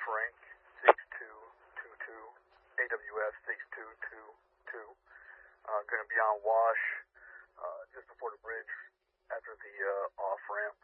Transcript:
Frank 6222, AWS 6222. Going to be on Wash, just before the bridge, after the off ramp.